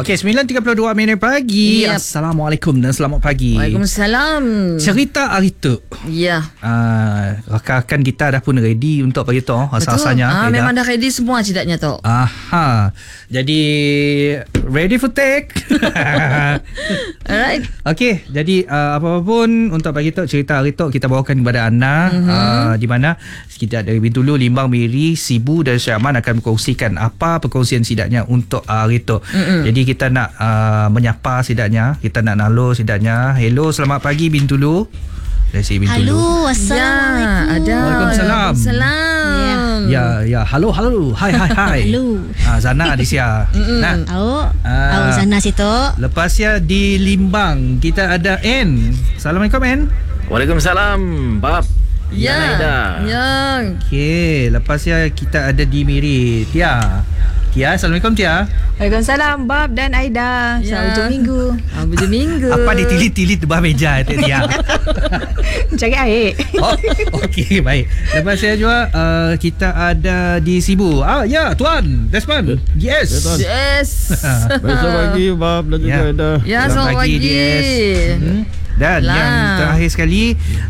Okey, 9.32 minit pagi. Yep. Assalamualaikum dan selamat pagi. Waalaikumsalam. Cerita hari tu. Ya. Rakan-rakan kita dah pun ready untuk pagi tu. Asal-asalnya. Memang dah ready semua ceritanya tu. Aha. Jadi ready for take. Alright. Okey, jadi apa-apa pun untuk pagi tu cerita hari tu kita bawakan kepada anda di mana kita dari Bintulu, Limbang, Miri, Sibu dan Syaman akan berkongsikan apa perkongsian sidaknya untuk hari tu. Jadi kita nak menyapa sidaknya, kita nak nalo sidaknya. Hello, selamat pagi Bintulu. Dari si Bintulu. Halo, Assalamualaikum. Ya, ada. Waalaikumsalam. Waalaikumsalam. Ya, halo. Hai. Halo. Zana di sia. Nah. Awak sana situ. Lepas ya di Limbang kita ada N. Assalamualaikum N. Waalaikumsalam, Bab. Ya. Okey, lepas ya kita ada di Miri. Tia, Assalamualaikum Tia. Waalaikumsalam Bab dan Aida. Selamat hujung minggu. Hujung minggu. Apa ditilit-tilit di bawah meja tu Tia? Cari air. Oh, okey, baik. Lepas saya juga kita ada di Sibu. Ya, Tuan Desmond. Yes. Yes. Besok pagi, Bab dan juga Aida. Ya, selamat pagi. DS. Dan yang terakhir sekali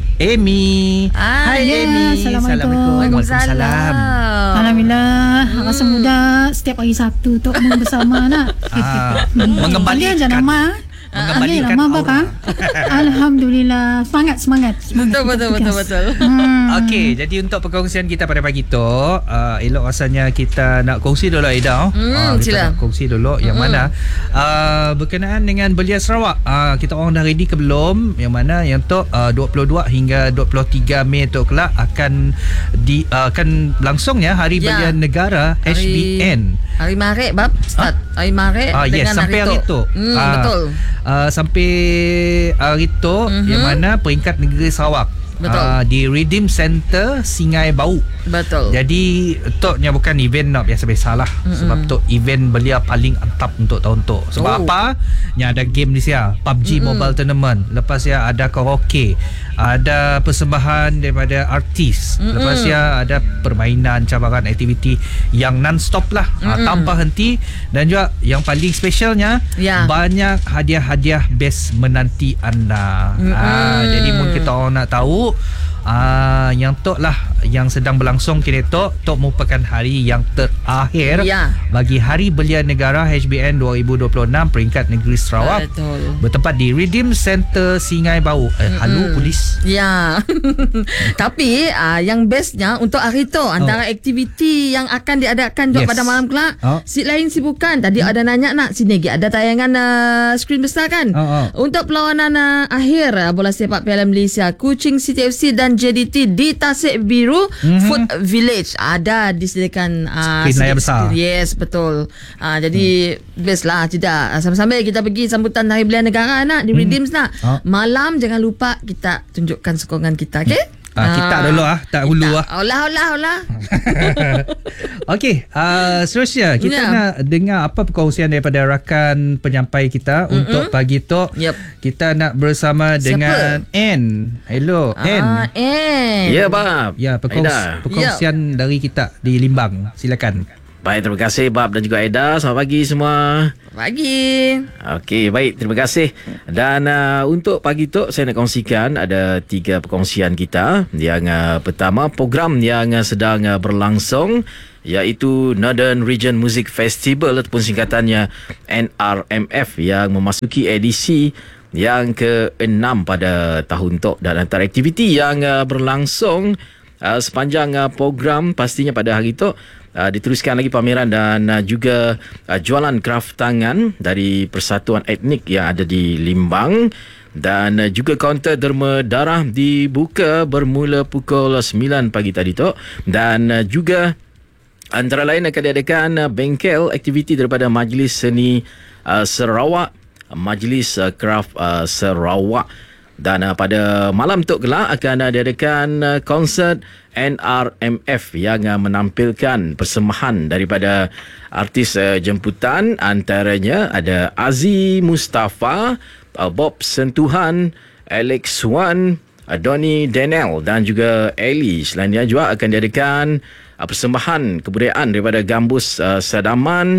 Amy. Hai Amy. Assalamualaikum. Waalaikumsalam. Alhamdulillah, rasa muda setiap hari Sabtu tu bersama nak. Mengembalikan Mengembalikan aura. Alhamdulillah, semangat. Betul. Okey, jadi untuk perkongsian kita pada pagi tu, elok rasanya kita nak kongsi dulu Aida. Kita sila. nak kongsi dulu yang mana berkenaan dengan Belia Sarawak. Kita orang dah ready ke belum? Yang mana yang tu 22 hingga 23 Mei tu kelak akan berlangsung ya Hari Belia Negara HBN. Hari Maret Bab start. Hari Maret dengan sampai hari tu. Betul. Sampai hari tu yang mana peringkat negeri Sarawak. Betul. Di Redeem Center Singai Bau. Betul. Jadi toknya bukan event nak biasa-biasa lah. Sebab tu event Belia paling antap untuk tahun tu. Sebab apa? Nya ada game di sini, PUBG Mobile Tournament. Lepas ya ada karaoke, ada persembahan daripada artis. Lepas ya ada permainan, cabaran, aktiviti yang non-stop lah, tanpa henti. Dan juga yang paling specialnya banyak hadiah-hadiah best menanti anda. Jadi mungkin kita orang nak tahu yang tok lah yang sedang berlangsung kini tok merupakan hari yang terakhir bagi Hari Belia Negara HBN 2026 peringkat negeri Sarawak. Betul. Bertempat di Redeem Center Singai Bau. Halo polis. Ya. Tapi yang bestnya untuk hari tu antara aktiviti yang akan diadakan pada malam kelak, si lain si bukan. Tadi ada nanya nak sini ada tayangan skrin besar kan. Untuk perlawanan akhir bola sepak Piala Malaysia Kuching City FC dan JDT di Tasik Biru Food Village ada disediakan skrin layar besar. Yes, betul. Jadi best lah tidak. Sambil-sambil kita pergi sambutan Hari Belia Negara nak di Redeems nak. Malam jangan lupa kita tunjukkan sokongan kita, okey? Kita dulu tak hulu Olah. Okey, seterusnya kita nak dengar apa perkongsian daripada rakan penyampai kita untuk pagi tu. Kita nak bersama dengan N. Hello N. N. Ya, Bab. Ya, perkongsian dari kita di Limbang. Silakan. Baik, terima kasih Bab dan juga Aida. Selamat pagi semua. Pagi. Okey, baik, terima kasih. Dan untuk pagi tu saya nak kongsikan ada 3 perkongsian kita. Yang pertama, program yang sedang berlangsung iaitu Northern Region Music Festival ataupun singkatannya NRMF yang memasuki edisi yang ke-6 pada tahun tu. Dan antara aktiviti yang berlangsung sepanjang program pastinya pada hari tu diteruskan lagi pameran dan juga jualan kraft tangan dari Persatuan Etnik yang ada di Limbang. Dan juga kaunter derma darah dibuka bermula pukul 9 pagi tadi tu. Dan juga antara lain akan diadakan bengkel aktiviti daripada Majlis Seni Sarawak, Majlis Kraft Sarawak. Dan pada malam tu kelak akan diadakan konsert NRMF yang menampilkan persembahan daripada artis jemputan. Antaranya ada Aziz Mustafa, Bob Sentuhan, Alex Wan, Donny Daniel dan juga Ellie. Selain dia juga akan diadakan persembahan kebudayaan daripada Gambus Sadaman,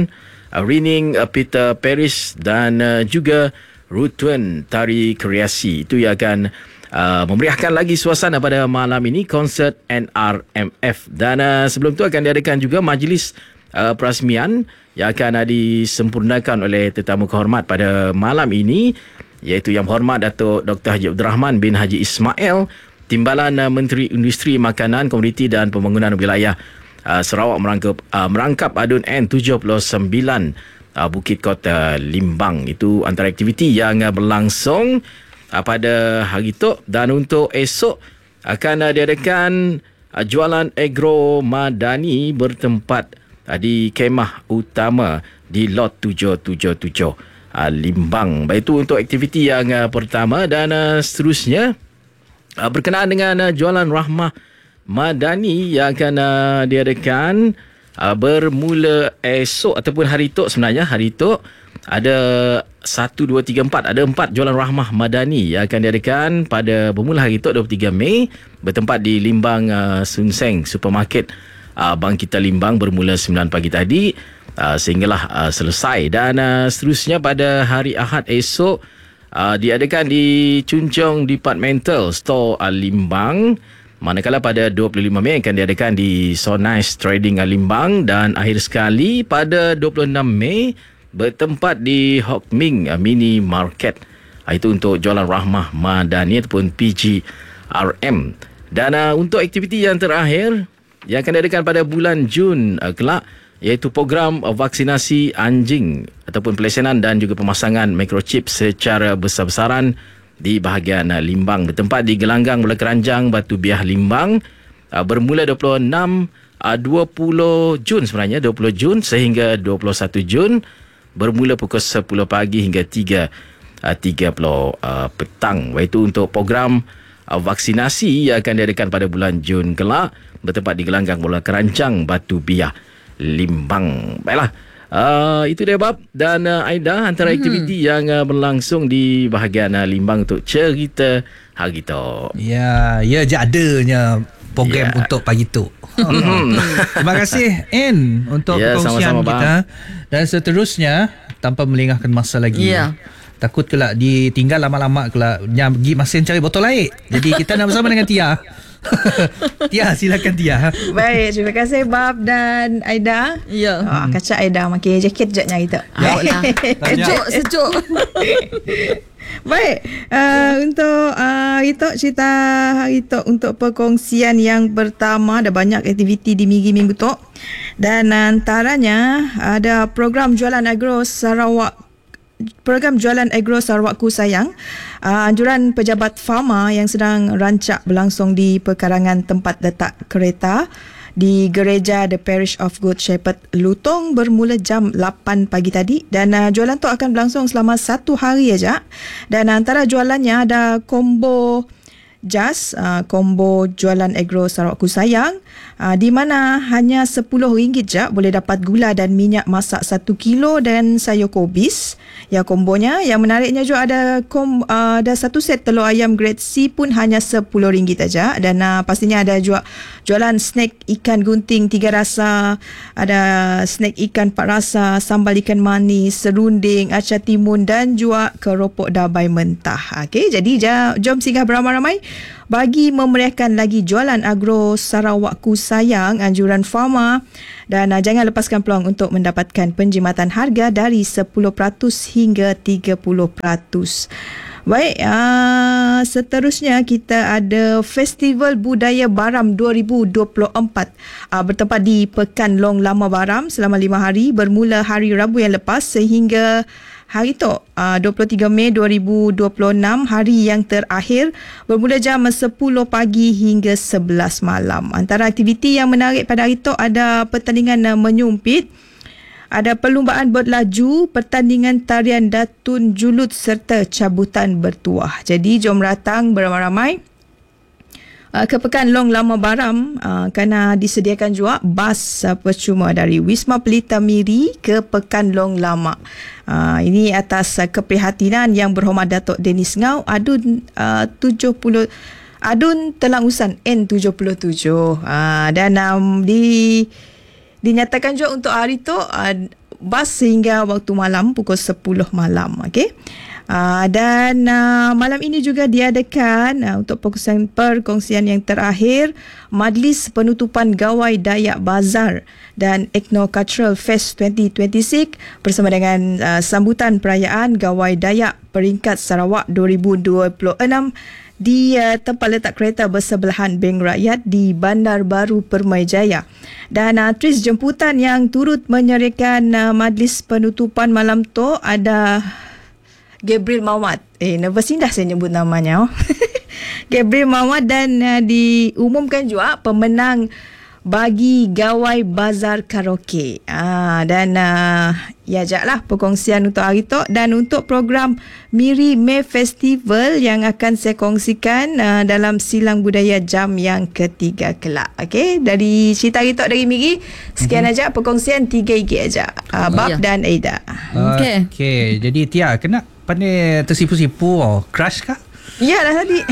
Rining Peter Paris dan juga Rutuen Tari Kreasi. Itu yang akan memeriahkan lagi suasana pada malam ini, konsert NRMF. Dan sebelum tu akan diadakan juga majlis perasmian yang akan disempurnakan oleh tetamu kehormat pada malam ini, iaitu Yang Berhormat Datuk Dr. Haji Abdul Rahman bin Haji Ismail, Timbalan Menteri Industri Makanan, Komoditi dan Pembangunan Wilayah Sarawak merangkap adun N79 Bukit Kota Limbang. Itu antara aktiviti yang berlangsung pada hari itu. Dan untuk esok akan diadakan jualan agro madani bertempat di kemah utama di lot 777 Limbang. Baik, itu untuk aktiviti yang pertama. Dan seterusnya berkenaan dengan jualan rahmah madani yang akan diadakan bermula esok ataupun hari itu. Sebenarnya hari itu ada 1, 2, 3, 4. Ada 4 jualan rahmah madani yang akan diadakan pada bermula hari itu 23 Mei bertempat di Limbang Sunseng Supermarket Bangkita Limbang bermula 9 pagi tadi sehinggalah selesai. Dan seterusnya pada hari Ahad esok diadakan di Cuncong Departmental Store Limbang. Manakala pada 25 Mei akan diadakan di So Nice Trading Limbang. Dan akhir sekali pada 26 Mei bertempat di Hock Ming Mini Market. Itu untuk jualan rahmah madani ataupun PGRM. Dan untuk aktiviti yang terakhir yang akan diadakan pada bulan Jun kelak, iaitu program vaksinasi anjing ataupun pelesenan dan juga pemasangan microchip secara besar-besaran di bahagian Limbang bertempat di Gelanggang Bola Keranjang Batu Biah Limbang bermula 20 Jun sebenarnya 20 Jun sehingga 21 Jun bermula pukul 10 pagi hingga 3:30 petang. Itu untuk program vaksinasi yang akan diadakan pada bulan Jun kelak bertempat di Gelanggang Bola Keranjang Batu Biah Limbang. Baiklah, itu dia Bab dan Aida, antara aktiviti yang berlangsung di bahagian Limbang untuk cerita hari tu. Ya je adanya program untuk pagi tu. Terima kasih N untuk perkongsian kita. Dan seterusnya, tanpa melengahkan masa lagi, takut kelak ditinggal lama-lama kelak pergi masin cari botol air. Jadi kita nak bersama dengan Tia. Tia, silakan Tia. Baik, terima kasih Bab dan Aida. Ya. Kacak Aida makin jaket sekejap kita. Sejuk. Baik, untuk itu cerita hari tu untuk perkongsian yang pertama, ada banyak aktiviti di minggu-minggu tu. Dan antaranya ada program jualan agro Sarawakku Sayang, anjuran pejabat Fama yang sedang rancak berlangsung di perkarangan tempat letak kereta di gereja The Parish of Good Shepherd Lutong bermula jam 8 pagi tadi. Dan jualan tu akan berlangsung selama 1 hari aja. Dan antara jualannya ada combo Jas, combo jualan agro Sarawakku Sayang, di mana hanya RM10 je boleh dapat gula dan minyak masak 1 kilo dan sayur kobis. Ya, kombonya yang menariknya juga ada satu set telur ayam grade C pun hanya RM10 saja. Dan pastinya ada juga jualan snack ikan gunting 3 rasa, ada snack ikan 4 rasa, sambal ikan manis, serunding, acar timun dan juga keropok dabai mentah. Okey, jadi jom singgah beramai-ramai bagi memeriahkan lagi jualan agro Sarawakku Sayang, anjuran Fama. Dan jangan lepaskan peluang untuk mendapatkan penjimatan harga dari 10% hingga 30%. Baik, seterusnya kita ada Festival Budaya Baram 2024 bertempat di Pekan Long Lama Baram selama 5 hari bermula hari Rabu yang lepas sehingga hari tu 23 Mei 2026, hari yang terakhir bermula jam 10 pagi hingga 11 malam. Antara aktiviti yang menarik pada hari tu ada pertandingan menyumpit, ada perlumbaan berlaju, pertandingan tarian datun julut serta cabutan bertuah. Jadi jom datang beramai-ramai ke Pekan Long Lama Baram kerana disediakan juga bas percuma dari Wisma Pelita Miri ke Pekan Long Lama. Ini atas keprihatinan Yang Berhormat Datuk Dennis Ngau, adun Telang Usan N77. Dan dinyatakan juga untuk hari tu bas sehingga waktu malam pukul 10 malam. Okey. Dan malam ini juga diadakan untuk perkongsian yang terakhir Majlis Penutupan Gawai Dayak Bazar dan Ethno-Cultural Fest 2026 bersama dengan sambutan perayaan Gawai Dayak Peringkat Sarawak 2026 di tempat letak kereta bersebelahan Bank Rakyat di Bandar Baru Permai Jaya. Dan tris jemputan yang turut menyeriakan majlis penutupan malam tu ada Gabriel Mawad. Nervous dah saya nyebut namanya. Gabriel Mawad, dan diumumkan juga pemenang bagi Gawai Bazar Karaoke. Dan jaklah perkongsian untuk hari tu. Dan untuk program Miri May Festival yang akan saya kongsikan dalam Silang Budaya jam yang ketiga kelak. Okey, dari cerita hari tu dari Miri, sekian aja perkongsian 3 IG aja. Bab dan Aida. Okey, jadi Tia kena pandai tersipu-sipu crush kah? Ya dah tadi.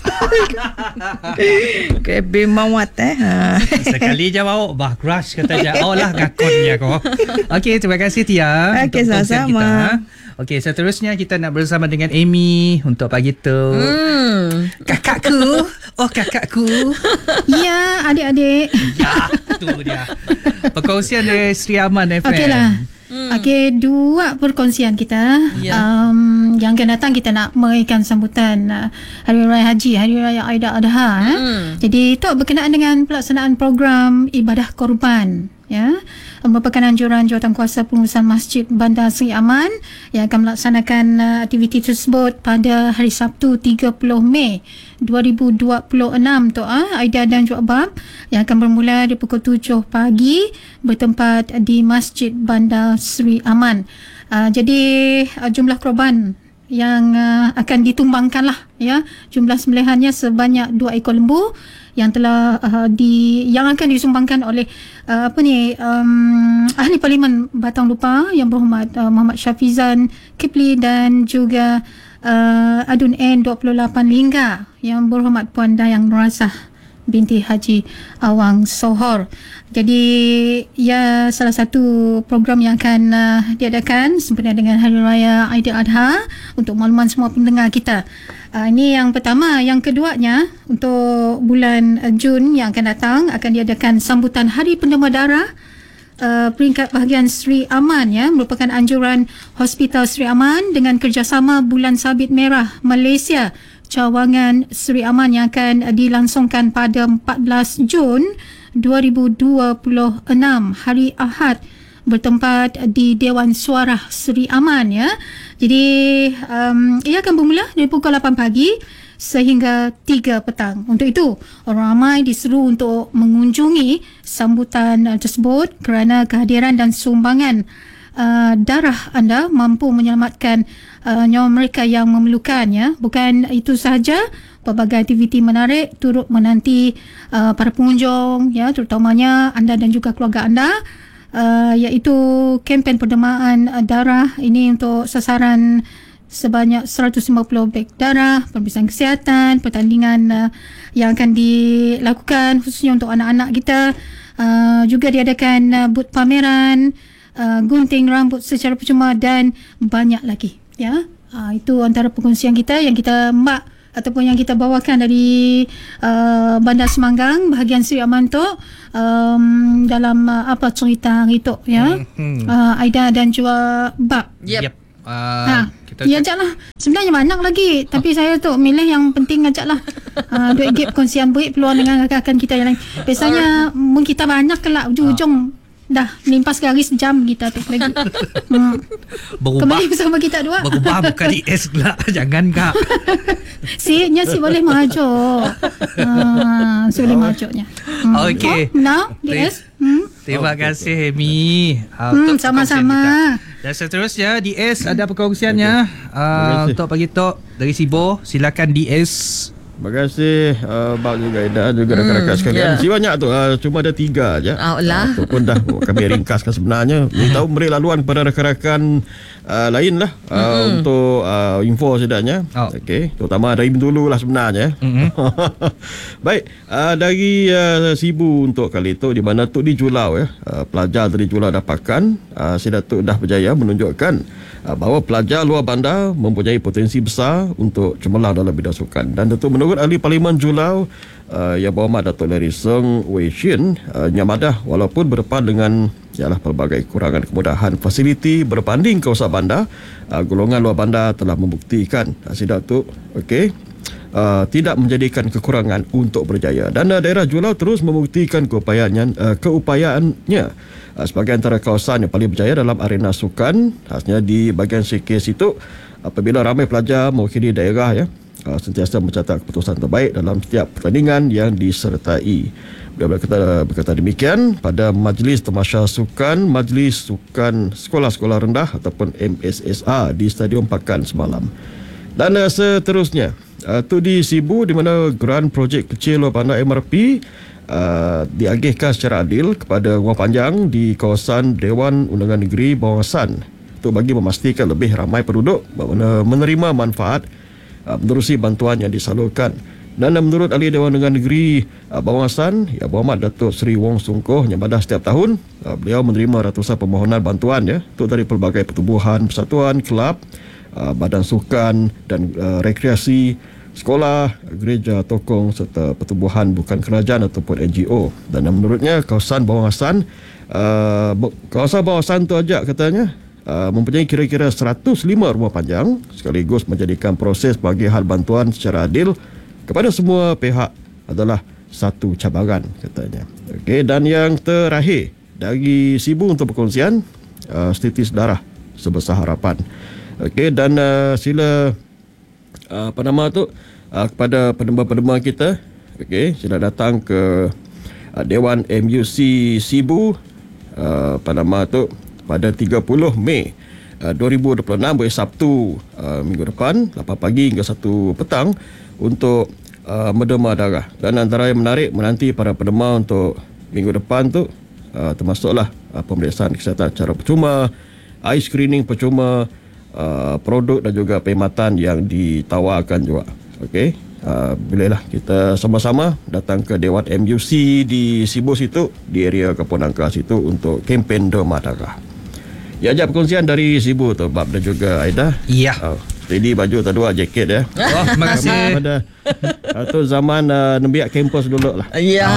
Gabriel Mawad Sekali je bawa bah crush kata je. Oh lah ngakonnya kau. Okey, terima kasih Tia. Okey, sama-sama. Okey, seterusnya kita nak bersama dengan Amy untuk pagi tu. Kakakku. Oh, kakakku. Ya, adik-adik. Ya, tu dia. Perkongsian dari Sri Aman FM. Okeylah. Okey, 2 perkongsian kita. Yang akan datang kita nak meraihkan sambutan Hari Raya Haji, Hari Raya Aidil Adha. Jadi itu berkenaan dengan pelaksanaan program ibadah korban, ya, merupakan anjuran Jawatankuasa Pengurusan Masjid Bandar Seri Aman yang akan melaksanakan aktiviti tersebut pada hari Sabtu 30 Mei 2026 tu Aida dan juga Bab, yang akan bermula di pukul 7 pagi bertempat di Masjid Bandar Seri Aman. Jadi jumlah korban yang akan ditumbangkan lah, ya, jumlah sembelihannya sebanyak 2 ekor lembu yang telah yang akan disumbangkan oleh Ahli Parlimen Batang Lupa Yang Berhormat Muhammad Syafizan Kipli dan juga Adun N 28 Lingga Yang Berhormat Puan Dayang Nurasah binti Haji Awang Sohor. Jadi ya, salah satu program yang akan diadakan sempena dengan Hari Raya Aidil Adha untuk makluman semua pendengar kita. Ini yang pertama. Yang keduanya, untuk bulan Jun yang akan datang akan diadakan sambutan Hari Penderma Darah peringkat bahagian Seri Aman, ya, merupakan anjuran Hospital Seri Aman dengan kerjasama Bulan Sabit Merah Malaysia Cawangan Seri Aman yang akan dilangsungkan pada 14 Jun 2026 hari Ahad bertempat di Dewan Suara Seri Aman, ya. Jadi ia akan bermula dari pukul 8 pagi sehingga 3 petang. Untuk itu, orang ramai diseru untuk mengunjungi sambutan tersebut kerana kehadiran dan sumbangan darah anda mampu menyelamatkan nyawa mereka yang memerlukannya. Bukan itu sahaja, pelbagai aktiviti menarik turut menanti para pengunjung, ya, terutamanya anda dan juga keluarga anda, iaitu kempen pendermaan darah ini untuk sasaran sebanyak 150 beg darah, pemeriksaan kesihatan, pertandingan yang akan dilakukan khususnya untuk anak-anak kita. Juga diadakan booth pameran, gunting rambut secara percuma dan banyak lagi, ya. Itu antara perkongsian kita yang kita ataupun yang kita bawakan dari Bandar Semanggang bahagian Seri Aman tu, dalam cerita hari tu, ya. Aida dan juga Bab. Yep. Ya, ajaklah. Sebenarnya banyak lagi, tapi saya tu milih yang penting ajaklah. Duit gap kongsian duit peluang dengan rakan-rakan kita yang lain. Biasanya mungkin kita banyak kelak ujung-ujung dah limpas garis jam kita tu lagi. Berubah. Kembali bersama kita dua. Berubah bukan DS pula. Jangan kak. Si boleh majuk. Boleh majuknya. Okey. Now DS. Terima kasih Amy. Sama-sama. Dan seterusnya DS ada perkongsiannya untuk pagi tu dari Sibo. Silakan DS Terima kasih Bang juga Ida juga rakan-rakan sekalian. yeah. Si banyak tu, cuma ada 3 je. Lah. Itu pun dah kami ringkaskan sebenarnya. Beritahu beri laluan kepada rakan-rakan lain lah untuk info sedaknya. Okey, terutama dari Bintulu lah sebenarnya. Baik, dari Sibu untuk kali itu di mana Tok Di Julau pelajar dari Julau dapatkan si Datuk dah berjaya menunjukkan bahawa pelajar luar bandar mempunyai potensi besar untuk cemerlang dalam bidang sukan. Dan tentu menurut Ahli Parlimen Julau Yang Berhormat Datuk Larry Song Wei Shin, Nyamadah walaupun berdepan dengan pelbagai kekurangan kemudahan fasiliti berbanding kawasan bandar, golongan luar bandar telah membuktikan si Datuk tidak menjadikan kekurangan untuk berjaya. Dan daerah Julau terus membuktikan keupayaannya sebagai antara kawasan yang paling berjaya dalam arena sukan, khasnya di bahagian CK situ apabila ramai pelajar mewakili daerah sentiasa mencatat keputusan terbaik dalam setiap pertandingan yang disertai. Dia berkata demikian pada Majlis Tamasya Sukan Majlis Sukan Sekolah-Sekolah Rendah ataupun MSSR di Stadium Pakan semalam. Dan seterusnya tu di Sibu di mana geran projek kecil luar bandar MRP diagihkan secara adil kepada Wang Panjang di kawasan Dewan Undangan Negeri Bawasan untuk bagi memastikan lebih ramai penduduk menerima manfaat menerusi bantuan yang disalurkan. Dan menurut Ahli Dewan Undangan Negeri Bawasan Yang Berhormat Datuk Seri Wong Sungkoh yang pada setiap tahun beliau menerima ratusan permohonan bantuan itu dari pelbagai pertubuhan, persatuan, kelab, badan sukan dan rekreasi, sekolah, gereja, tokong serta pertubuhan bukan kerajaan ataupun NGO. Dan menurutnya kawasan Bawasan tu ajak katanya mempunyai kira-kira 105 rumah panjang sekaligus menjadikan proses bagian bantuan secara adil kepada semua pihak adalah satu cabaran katanya. Okey, dan yang terakhir dari Sibu untuk perkongsian status darah sebesar harapan. Okey, dan sila kepada pendengar-pendengar kita, sila datang ke Dewan MUC Sibu pada 30 Mei 2026 hari Sabtu minggu depan 8 pagi hingga 1 petang untuk menderma darah. Dan antara yang menarik menanti para penderma untuk minggu depan tu termasuklah pemeriksaan kesihatan secara percuma, eye screening percuma, produk dan juga perkhidmatan yang ditawarkan juga. Okey, bolehlah kita sama-sama datang ke Dewan MUC di Sibu situ, di area Kampung Nangka situ untuk kempen derma darah. Ya, ajak perkongsian dari Sibu tu Bab dan juga Aida. Ya. Ready baju tak dua jaket ya. Oh, terima kasih. Pada tu zaman nembiak kampus dulu lah. Ya.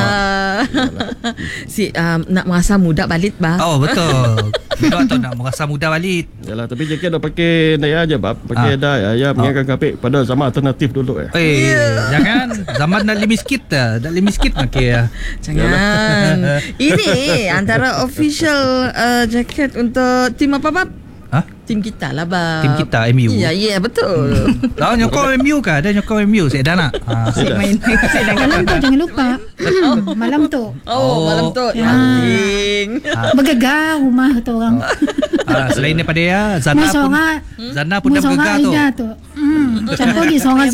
Nak merasa muda balik bah. Oh, betul. Budak tu nak merasa muda balik. Yalah, tapi jaket dah pakai daya aja Bab. Pakai daya ya mengingatkan kapik pada zaman alternatif dulu ya. Jangan zaman nak limit dah. Dah limit pakai. Jangan. Ini antara official jaket untuk tim apa Bab? Tim kita lah Bab. Tim kita MU. Ya betul. Nyokong MU kah? Ada nyokong MU. Saya dah nak. Malam tu jangan lupa. Malam tu. Malam tu. Penting. Bergegar rumah tu orang. Selain daripada Zana pun dah bergegar tu. Campur lagi seorang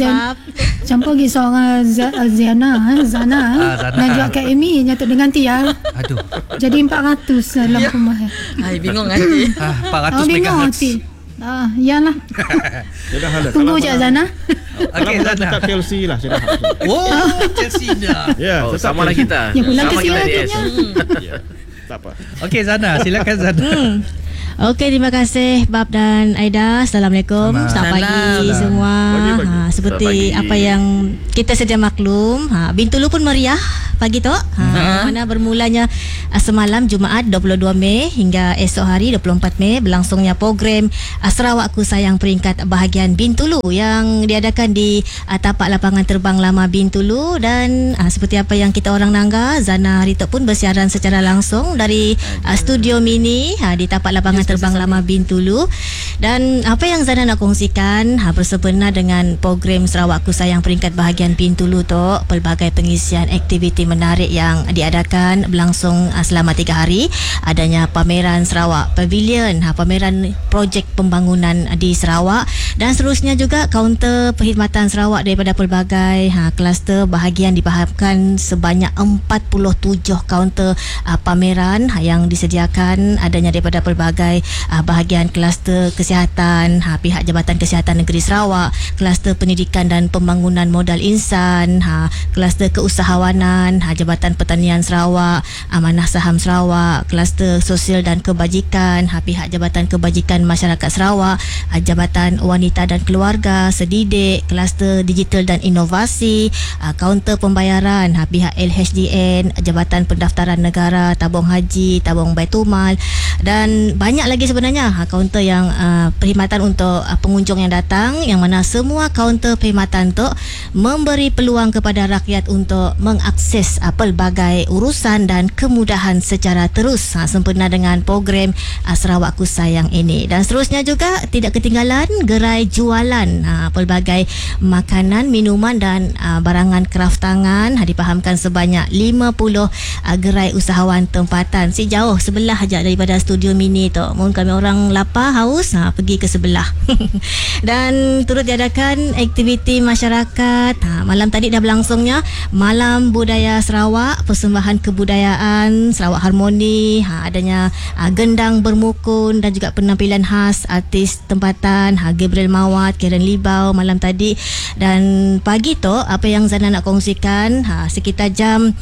Zana nak jual kat Amy nyatuk dengan Tia. Aduh. Jadi 400 dalam rumah. Hai bingung hati. 400 bingung MHz. hati. Yalah. Tunggu je Zana. Okey, Zana. Tetap Chelsea lah. Chelsea dah. Ya, sama lah kita. Ya pulang ke Sama sini kita lagi. Ya, tak apa. Okey, Zana, silakan Zana. Okey, terima kasih Bab dan Aida. Assalamualaikum. Selamat pagi semua. Pagi. Seperti Pagi. apa yang kita sedia maklum, Bintulu pun meriah pagi tu. Mana bermulanya semalam Jumaat 22 Mei hingga esok hari 24 Mei berlangsungnya program Sarawakku Sayang peringkat bahagian Bintulu yang diadakan di tapak lapangan terbang lama Bintulu. Dan seperti apa yang kita orang nangga, Zana hari tu pun bersiaran secara langsung dari studio mini di tapak lapangan terbang lama Bintulu. Dan apa yang Zana nak kongsikan bersempena dengan program Sarawakku Sayang peringkat bahagian Bintulu tu, pelbagai pengisian aktiviti menarik yang diadakan berlangsung selama 3 hari. Adanya pameran Sarawak Pavilion, pameran projek pembangunan di Sarawak, Dan seterusnya juga kaunter perkhidmatan Sarawak daripada pelbagai kluster bahagian dipahamkan sebanyak 47 kaunter pameran yang disediakan adanya daripada pelbagai bahagian kluster kesihatan, pihak Jabatan Kesihatan Negeri Sarawak, kluster pendidikan dan pembangunan modal insan, kluster keusahawanan, Jabatan Pertanian Sarawak, Amanah Saham Sarawak, kluster sosial dan kebajikan, pihak Jabatan Kebajikan Masyarakat Sarawak, Jabatan Wanita dan Keluarga, Sedidik, kluster digital dan inovasi, kaunter pembayaran, pihak LHDN, Jabatan Pendaftaran Negara, tabung haji, tabung Baitumal, dan banyak lagi sebenarnya kaunter yang perkhidmatan untuk pengunjung yang datang, yang mana semua kaunter perkhidmatan tu memberi peluang kepada rakyat untuk mengakses pelbagai urusan dan kemudahan secara terus sempena dengan program Sarawakku Sayang ini. Dan seterusnya juga tidak ketinggalan gerai jualan pelbagai makanan, minuman dan barangan kraft tangan, dipahamkan sebanyak 50 gerai usahawan tempatan. Si jauh sebelah aja daripada studio mini tu. Mohon kami orang lapar, haus, pergi ke sebelah. Dan turut diadakan aktiviti masyarakat. Malam tadi dah berlangsungnya Malam Budaya Sarawak, persembahan kebudayaan Sarawak Harmoni, adanya gendang bermukun dan juga penampilan khas artis tempatan, Gabriel Mawat, Karen Libau malam tadi. Dan pagi tu apa yang Zana nak kongsikan, sekitar jam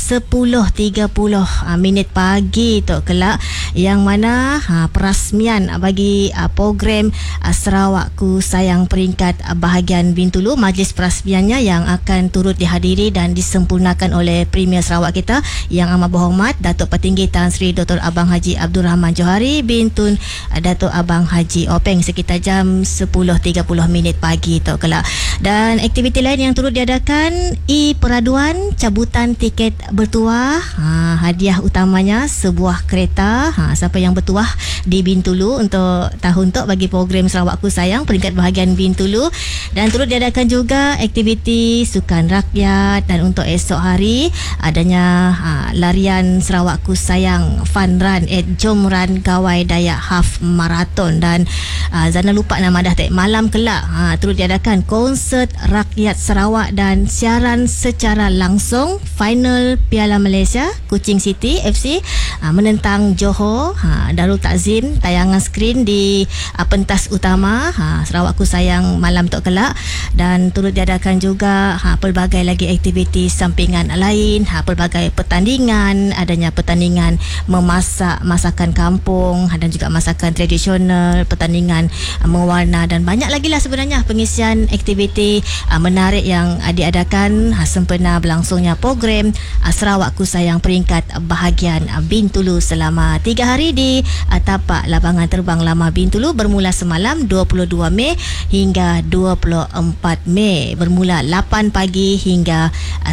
10.30 minit pagi tu kelak, yang mana perasmian bagi program Sarawakku Sayang peringkat bahagian Bintulu. Majlis perasmiannya yang akan turut dihadiri dan disempurnakan oleh Premier Sarawak kita yang amat berhormat Datuk Petinggi Tan Sri Dr. Abang Haji Abdul Rahman Johari bintun Datuk Abang Haji Openg sekitar jam 10.30 minit pagi tu kelak. Dan aktiviti lain yang turut diadakan, peraduan cabutan tiket bertuah, hadiah utamanya sebuah kereta siapa yang bertuah di Bintulu untuk tahun tu bagi program Sarawakku Sayang peringkat bahagian Bintulu. Dan turut diadakan juga aktiviti sukan rakyat, dan untuk esok hari adanya larian Sarawakku Sayang Fun Run Jom Run Gawai Dayak Half Marathon. Dan Zana lupa nama dah malam kelak turut diadakan konsert rakyat Sarawak dan siaran secara langsung final Piala Malaysia Kuching City FC menentang Johor. Darul Takzim tayangan skrin di pentas utama Sarawakku Sayang malam tu kelak. Dan turut diadakan juga pelbagai lagi aktiviti sampingan lain, pelbagai pertandingan, adanya pertandingan memasak masakan kampung dan juga masakan tradisional, pertandingan mewarna, dan banyak lagi lah sebenarnya pengisian aktiviti menarik yang diadakan sempena berlangsungnya program Sarawakku Sayang peringkat bahagian Bintulu selama 3 hari di tapak lapangan terbang lama Bintulu, bermula semalam 22 Mei hingga 24 Mei, bermula 8 pagi hingga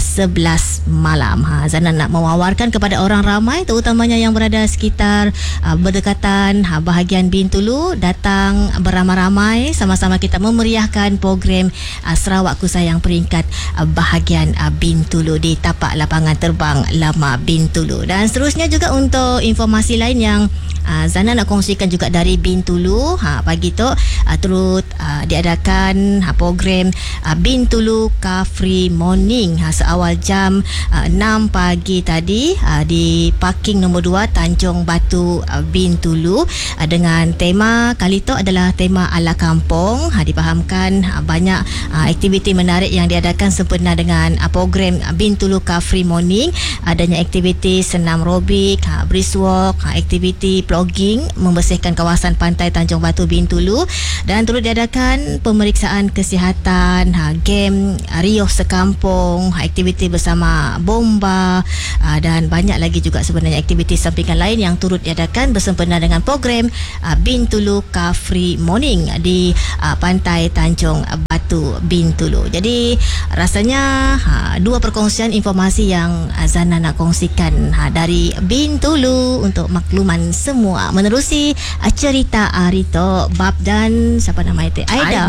11 malam. Zana nak mewawarkan kepada orang ramai terutamanya yang berada sekitar berdekatan bahagian Bintulu, datang beramai-ramai sama-sama kita memeriahkan program Sarawakku Sayang peringkat bahagian Bintulu di tapak lapangan terbang lama Bintulu. Dan seterusnya juga untuk informasi lain yang Zana nak kongsikan juga dari Bintulu, pagi tu turut diadakan program Bintulu Car Free Morning seawal jam 6 pagi tadi di parking nombor 2 Tanjung Batu Bintulu, dengan tema kali tu adalah tema ala kampung. Dipahamkan banyak aktiviti menarik yang diadakan sempena dengan program Bintulu Car Free Morning. Adanya aktiviti senam robik, brisk walk, aktiviti plogging membersihkan kawasan pantai Tanjung Batu Bintulu, dan turut diadakan pemeriksaan kesihatan, game riuh sekampung, aktiviti bersama bomba, dan banyak lagi juga sebenarnya aktiviti sampingan lain yang turut diadakan bersempena dengan program Bintulu Car Free Morning di pantai Tanjung Batu Bintulu. Jadi rasanya dua perkongsian informasi yang Zana nak kongsikan dari Bintulu untuk makluman semua. Menerusi cerita Arito Bab dan siapa nama itu? Aida.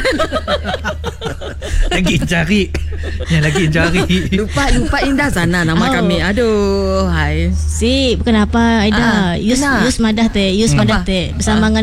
Lagi cari. Yang lagi cari. Lupa Indah Zana nama kami. Aduh, hai. Si, bukan apa Aida. Yus madah teh, bersama dengan